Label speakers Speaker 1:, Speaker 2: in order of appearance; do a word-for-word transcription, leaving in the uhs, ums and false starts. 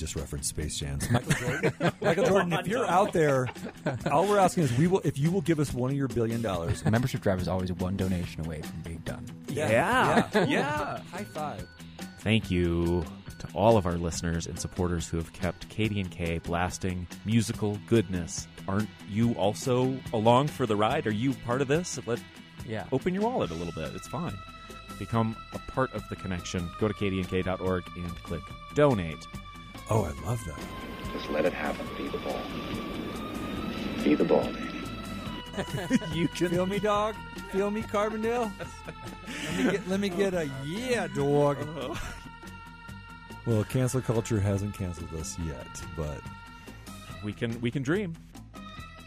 Speaker 1: just referenced Space Jams. Michael Jordan. Michael Jordan, if you're out there, all we're asking is we will if you will give us one of your billion dollars.
Speaker 2: A membership drive is always one donation away from being done.
Speaker 3: Yeah.
Speaker 1: Yeah.
Speaker 3: Yeah.
Speaker 1: yeah. High five.
Speaker 3: Thank you to all of our listeners and supporters who have kept K D and K blasting musical goodness. Aren't you also along for the ride? Are you part of this? Let
Speaker 2: Yeah.
Speaker 3: Open your wallet a little bit. It's fine. Become a part of the connection. Go to k d n k dot org and click donate.
Speaker 1: Oh, I love that.
Speaker 4: Just let it happen. Be the ball. Be the ball, Danny.
Speaker 1: You can feel me, dog. Feel me, Carbondale. let me get, let me get a yeah, dog. Well, cancel culture hasn't canceled us yet, but
Speaker 3: We can we can dream.